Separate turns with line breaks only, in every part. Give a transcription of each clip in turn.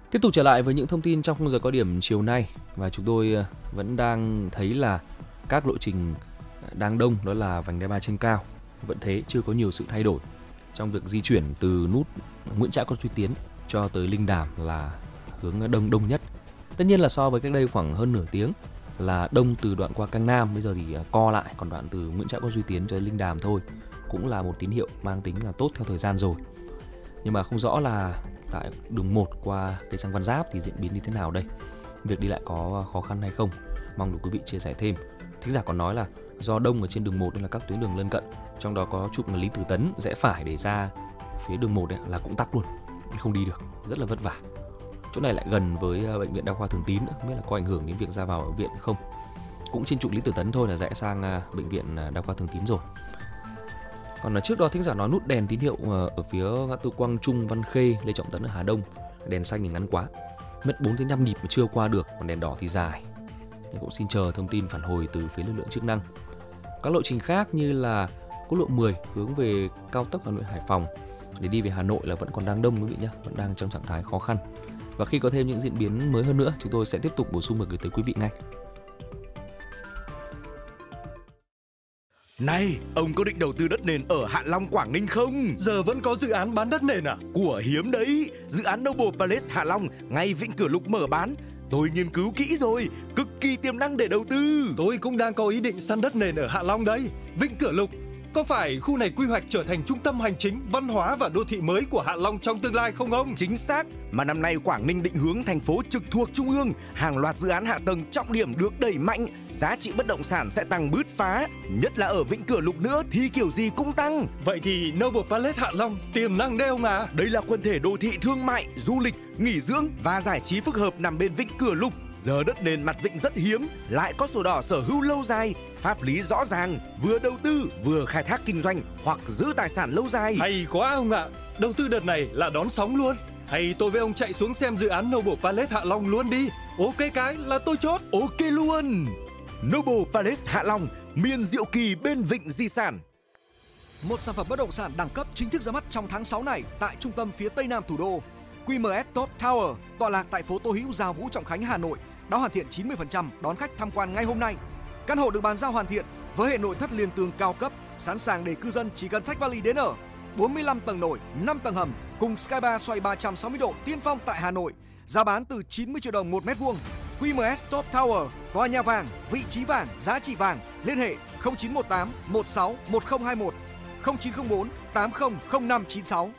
Tiếp tục trở lại với những thông tin trong khung giờ cao điểm chiều nay, và chúng tôi vẫn đang thấy là các lộ trình đang đông, đó là vành đai 3 trên cao vẫn thế, chưa có nhiều sự thay đổi trong việc di chuyển từ nút Nguyễn Trãi, Con Duy Tiến cho tới Linh Đàm là hướng đông nhất. Tất nhiên là so với cách đây khoảng hơn nửa tiếng là đông từ đoạn qua Cang Nam, bây giờ thì co lại, còn đoạn từ Nguyễn Trãi, Con Duy Tiến cho đến Linh Đàm thôi cũng là một tín hiệu mang tính là tốt theo thời gian rồi. Nhưng mà không rõ là tại đường 1 qua cây xăng Văn Giáp thì diễn biến như thế nào đây, việc đi lại có khó khăn hay không, mong được quý vị chia sẻ thêm. Thính giả còn nói là do đông ở trên đường 1 nên là các tuyến đường lân cận, trong đó có trục Lý Tự Tấn rẽ phải để ra phía đường 1 là cũng tắc luôn, không đi được, rất là vất vả. Chỗ này lại gần với bệnh viện Đa khoa Thường Tín nữa, không biết là có ảnh hưởng đến việc ra vào ở viện không. Cũng trên trục Lý Tự Tấn thôi là rẽ sang bệnh viện Đa khoa Thường Tín rồi. Còn trước đó thính giả nói nút đèn tín hiệu ở phía ngã tư Quang Trung, Văn Khê, Lê Trọng Tấn ở Hà Đông, đèn xanh thì ngắn quá, mất 4 đến 5 nhịp mà chưa qua được, còn đèn đỏ thì dài. Nên cũng xin chờ thông tin phản hồi từ phía lực lượng chức năng. Các lộ trình khác như là quốc lộ 10 hướng về cao tốc Hà Nội Hải Phòng để đi về Hà Nội là vẫn còn đang đông quý vị nhé, vẫn đang trong trạng thái khó khăn. Và khi có thêm những diễn biến mới hơn nữa, chúng tôi sẽ tiếp tục bổ sung và gửi tới quý vị ngay.
Này, ông có định đầu tư đất nền ở Hạ Long, Quảng Ninh không?
Giờ vẫn có dự án bán đất nền à?
Của hiếm đấy, dự án Noble Palace Hạ Long ngay Vĩnh Cửa Lục mở bán. Tôi nghiên cứu kỹ rồi, cực kỳ tiềm năng để đầu tư.
Tôi cũng đang có ý định săn đất nền ở Hạ Long đấy. Vĩnh Cửa Lục, có phải khu này quy hoạch trở thành trung tâm hành chính, văn hóa và đô thị mới của Hạ Long trong tương lai không ông?
Chính xác, mà năm nay Quảng Ninh định hướng thành phố trực thuộc Trung ương, hàng loạt dự án hạ tầng trọng điểm được đẩy mạnh, giá trị bất động sản sẽ tăng bứt phá, nhất là ở Vĩnh Cửa Lục nữa thì kiểu gì cũng tăng.
Vậy thì Noble Palace Hạ Long tiềm năng đấy ông à?
Đây là quần thể đô thị thương mại, du lịch, nghỉ dưỡng và giải trí phức hợp nằm bên Vĩnh Cửa Lục. Giờ đất nền mặt vịnh rất hiếm, lại có sổ đỏ sở hữu lâu dài, pháp lý rõ ràng, vừa đầu tư vừa khai thác kinh doanh hoặc giữ tài sản lâu dài.
Hay quá ông ạ, đầu tư đợt này là đón sóng luôn. Hay tôi với ông chạy xuống xem dự án Noble Palace Hạ Long luôn đi. Ok cái là tôi chốt.
Ok luôn. Noble Palace Hạ Long, miền diệu kỳ bên vịnh di sản.
Một sản phẩm bất động sản đẳng cấp chính thức ra mắt trong tháng 6 này tại trung tâm phía tây nam thủ đô. QMS Top Tower tọa lạc tại phố Tô Hữu, Gia Vũ, Trọng Khánh, Hà Nội đã hoàn thiện 90%, đón khách tham quan ngay hôm nay. Căn hộ được bàn giao hoàn thiện với hệ nội thất liên tường cao cấp, sẵn sàng để cư dân chỉ cần xách vali đến ở. 45 tầng nổi, 5 tầng hầm cùng Sky Bar xoay 360 độ tiên phong tại Hà Nội. Giá bán từ 90 triệu đồng 1 mét vuông. QMS Top Tower, tòa nhà vàng, vị trí vàng, giá trị vàng. Liên hệ 0918 16 1021 0904 80 0596.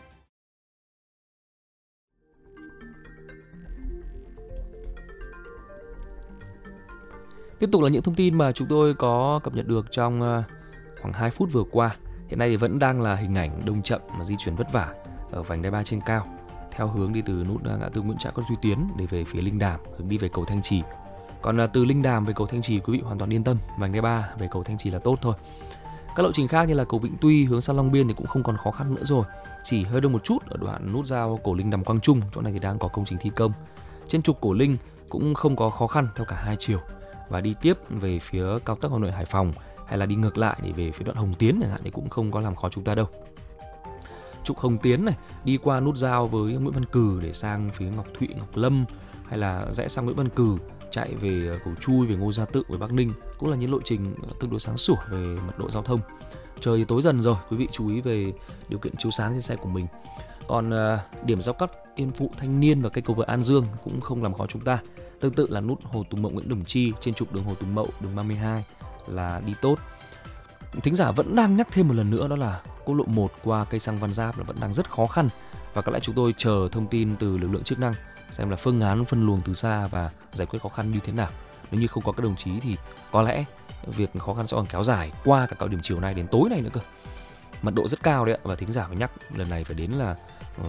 Tiếp tục là những thông tin mà chúng tôi có cập nhật được trong khoảng 2 phút vừa qua. Hiện nay thì vẫn đang là hình ảnh đông chậm mà di chuyển vất vả ở vành đai 3 trên cao theo hướng đi từ nút ngã tư Nguyễn Trãi, Con Duy Tiến để về phía Linh Đàm, hướng đi về cầu Thanh Trì. Còn từ Linh Đàm về cầu Thanh Trì quý vị hoàn toàn yên tâm, vành đai 3 về cầu Thanh Trì là tốt thôi. Các lộ trình khác như là cầu Vĩnh Tuy hướng sang Long Biên thì cũng không còn khó khăn nữa rồi, chỉ hơi đông một chút ở đoạn nút giao Cổ Linh Đàm Quang Trung, chỗ này thì đang có công trình thi công. Trên trục Cổ Linh cũng không có khó khăn theo cả hai chiều, và đi tiếp về phía cao tốc Hà Nội Hải Phòng hay là đi ngược lại để về phía đoạn Hồng Tiến chẳng hạn thì cũng không có làm khó chúng ta đâu. Trục Hồng Tiến này đi qua nút giao với Nguyễn Văn Cừ để sang phía Ngọc Thụy, Ngọc Lâm, hay là rẽ sang Nguyễn Văn Cừ chạy về Cầu Chui, về Ngô Gia Tự, về Bắc Ninh cũng là những lộ trình tương đối sáng sủa về mật độ giao thông. Trời tối dần rồi, quý vị chú ý về điều kiện chiếu sáng trên xe của mình. Còn điểm giao cắt Yên Phụ, Thanh Niên và cây cầu vượt An Dương cũng không làm khó chúng ta. Tương tự là nút Hồ Tùng Mậu, Nguyễn Đồng Chi trên trục đường Hồ Tùng Mậu, đường 32 là đi tốt. Thính giả vẫn đang nhắc thêm một lần nữa, đó là quốc lộ 1 qua cây xăng Văn Giáp là vẫn đang rất khó khăn, và có lẽ chúng tôi chờ thông tin từ lực lượng chức năng xem là phương án phân luồng từ xa và giải quyết khó khăn như thế nào. Nếu như không có các đồng chí thì có lẽ việc khó khăn sẽ còn kéo dài qua cả cao điểm chiều nay đến tối nay nữa cơ. Mật độ rất cao đấy ạ, và thính giả phải nhắc lần này phải đến là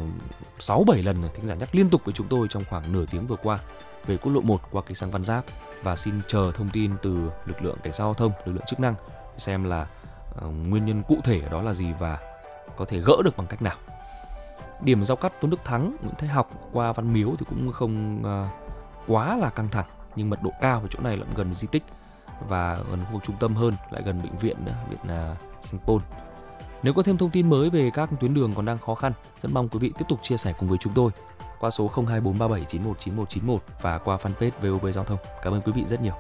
6-7 lần rồi, thính giả nhắc liên tục với chúng tôi trong khoảng nửa tiếng vừa qua về quốc lộ 1 qua cây xăng Văn Giáp, và xin chờ thông tin từ lực lượng cảnh sát giao thông, lực lượng chức năng xem là nguyên nhân cụ thể ở đó là gì và có thể gỡ được bằng cách nào. Điểm giao cắt Tôn Đức Thắng, Nguyễn Thái Học qua Văn Miếu thì cũng không quá là căng thẳng, nhưng mật độ cao ở chỗ này lại gần di tích và gần khu vực trung tâm hơn, lại gần bệnh viện nữa, viện Sanh Pôn. Nếu có thêm thông tin mới về các tuyến đường còn đang khó khăn, rất mong quý vị tiếp tục chia sẻ cùng với chúng tôi qua số 02437919191 và qua fanpage VOV Giao thông. Cảm ơn quý vị rất nhiều.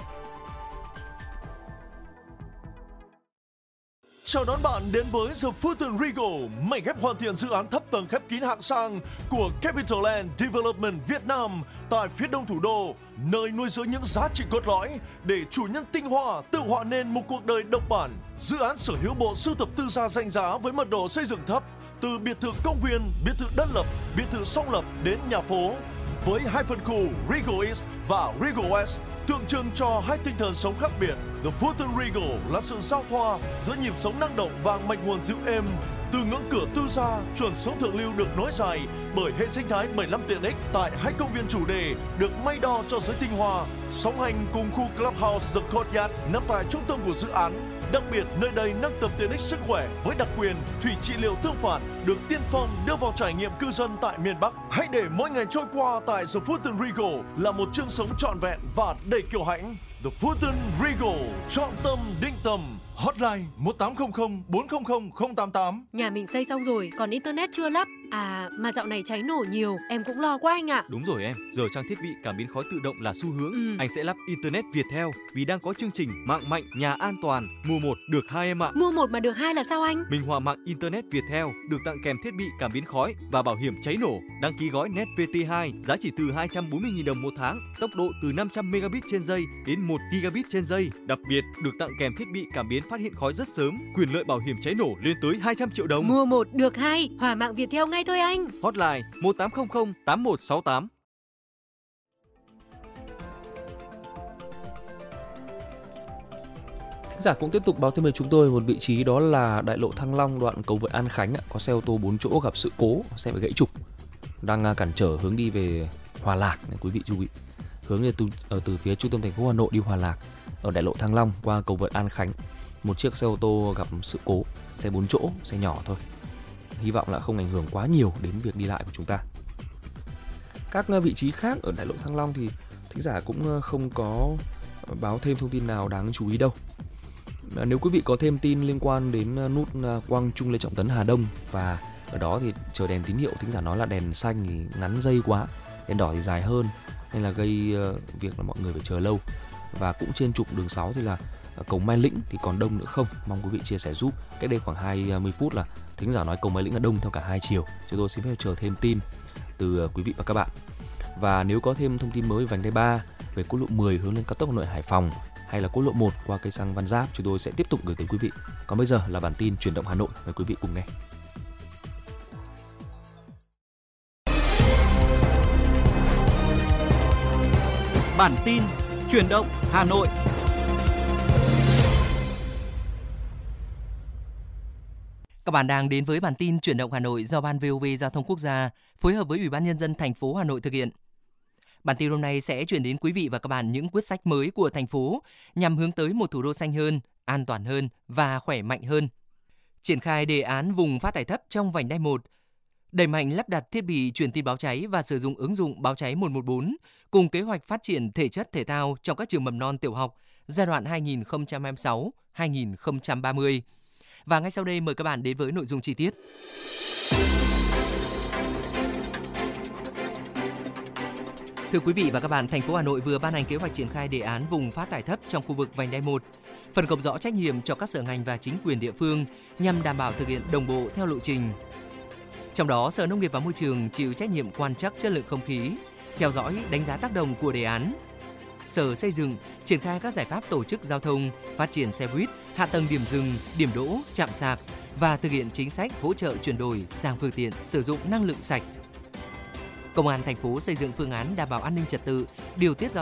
Chào đón bạn đến với The Fulton Regal, mảnh ghép hoàn thiện dự án thấp tầng khép kín hạng sang của Capital Land Development Việt Nam tại phía đông thủ đô, nơi nuôi dưỡng những giá trị cốt lõi để chủ nhân tinh hoa tự họa nên một cuộc đời độc bản. Dự án sở hữu bộ sưu tập tư gia danh giá với mật độ xây dựng thấp, từ biệt thự công viên, biệt thự đơn lập, biệt thự song lập đến nhà phố, với hai phân khu Regal East và Regal West, tượng trưng cho hai tinh thần sống khác biệt. The Fulton Regal là sự giao thoa giữa nhịp sống năng động và mạch nguồn dịu êm. Từ ngưỡng cửa tư gia, chuẩn sống thượng lưu được nối dài bởi hệ sinh thái 75 tiện ích tại hai công viên chủ đề được may đo cho giới tinh hoa. Song hành cùng khu Clubhouse The Courtyard nằm tại trung tâm của dự án. Đặc biệt, nơi đây nâng tầm tiện ích sức khỏe với đặc quyền thủy trị liệu tương phản được tiên phong đưa vào trải nghiệm cư dân tại miền Bắc. Hãy để mỗi ngày trôi qua tại The Fulton Regal là một chương sống trọn vẹn và đầy kiêu hãnh. The Fulton Regal, chọn tâm định tầm. Hotline 1800 400 088.
Nhà mình xây xong rồi, còn internet chưa lắp. À, mà dạo này cháy nổ nhiều, em cũng lo quá anh ạ.
Đúng rồi em, giờ trang thiết bị cảm biến khói tự động là xu hướng. Anh sẽ lắp internet Viettel vì đang có chương trình mạng mạnh, nhà an toàn, mua 1 được 2 em ạ.
Mua 1 mà được 2 là sao anh?
Minh Họa mạng internet Viettel được tặng kèm thiết bị cảm biến khói và bảo hiểm cháy nổ. Đăng ký gói Net VT2 giá chỉ từ 240.000 đồng một tháng, tốc độ từ 500 megabit trên giây đến 1 gigabit trên giây. Đặc biệt được tặng kèm thiết bị cảm biến phát hiện khói rất sớm, quyền lợi bảo hiểm cháy nổ lên tới 200 triệu đồng.
Mua 1 được 2, Hỏa mạng Viettel ngay thôi anh.
Hotline 1800 8168.
Thính giả cũng tiếp tục báo thêm về chúng tôi một vị trí, đó là đại lộ Thăng Long đoạn cầu vượt An Khánh, có xe ô tô 4 chỗ gặp sự cố, xe bị gãy trục, đang cản trở hướng đi về Hòa Lạc. Quý vị chú ý, hướng từ phía trung tâm thành phố Hà Nội đi Hòa Lạc ở đại lộ Thăng Long qua cầu vượt An Khánh, một chiếc xe ô tô gặp sự cố, xe 4 chỗ, xe nhỏ thôi. Hy vọng là không ảnh hưởng quá nhiều đến việc đi lại của chúng ta. Các vị trí khác ở đại lộ Thăng Long thì thính giả cũng không có báo thêm thông tin nào đáng chú ý đâu. Nếu quý vị có thêm tin liên quan đến nút Quang Trung Lê Trọng Tấn Hà Đông, và ở đó thì chờ đèn tín hiệu, thính giả nói là đèn xanh thì ngắn dây quá, đèn đỏ thì dài hơn, nên là gây việc là mọi người phải chờ lâu. Và cũng trên trục đường 6 thì là cầu Mai Lĩnh thì còn đông nữa không? Mong quý vị chia sẻ giúp. Cách đây khoảng 20 phút là thính giả nói cầu Mai Lĩnh là đông theo cả hai chiều. Chúng tôi xin phép chờ thêm tin từ quý vị và các bạn. Và nếu có thêm thông tin mới về vành đai 3, về quốc lộ 10 hướng lên cao tốc Hà Nội Hải Phòng, hay là quốc lộ 1 qua cây xăng Văn Giáp, chúng tôi sẽ tiếp tục gửi đến quý vị. Còn bây giờ là bản tin chuyển động Hà Nội, mời quý vị cùng nghe.
Bản tin chuyển động Hà Nội. Các bạn đang đến với bản tin chuyển động Hà Nội do Ban VOV Giao thông Quốc gia phối hợp với Ủy ban Nhân dân thành phố Hà Nội thực hiện. Bản tin hôm nay sẽ chuyển đến quý vị và các bạn những quyết sách mới của thành phố nhằm hướng tới một thủ đô xanh hơn, an toàn hơn và khỏe mạnh hơn. Triển khai đề án vùng phát thải thấp trong vành đai 1, đẩy mạnh lắp đặt thiết bị truyền tin báo cháy và sử dụng ứng dụng báo cháy 114 cùng kế hoạch phát triển thể chất thể thao trong các trường mầm non tiểu học giai đoạn 2026-2030. Và ngay sau đây mời các bạn đến với nội dung chi tiết. Thưa quý vị và các bạn, thành phố Hà Nội vừa ban hành kế hoạch triển khai đề án vùng phát thải thấp trong khu vực vành đai 1, phân công rõ trách nhiệm cho các sở ngành và chính quyền địa phương nhằm đảm bảo thực hiện đồng bộ theo lộ trình. Trong đó, Sở Nông nghiệp và Môi trường chịu trách nhiệm quan trắc chất lượng không khí, theo dõi, đánh giá tác động của đề án. Sở Xây dựng triển khai các giải pháp tổ chức giao thông, phát triển xe buýt, hạ tầng điểm dừng, điểm đỗ, trạm sạc và thực hiện chính sách hỗ trợ chuyển đổi sang phương tiện sử dụng năng lượng sạch. Công an thành phố xây dựng phương án đảm bảo an ninh trật tự, điều tiết giao